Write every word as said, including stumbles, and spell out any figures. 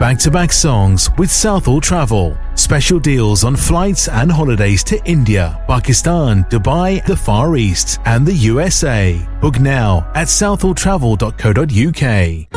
back-to-back songs with Southall Travel. Special deals on flights and holidays to India, Pakistan, Dubai, the Far East, and the U S A. Book now at southall travel dot co dot uk.